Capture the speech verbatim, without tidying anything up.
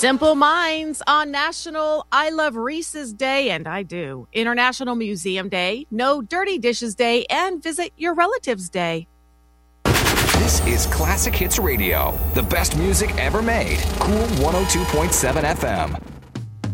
Simple Minds on National I Love Reese's Day, and I do. International Museum Day, No Dirty Dishes Day, and Visit Your Relatives Day. This is Classic Hits Radio, the best music ever made. Cool one oh two point seven F M.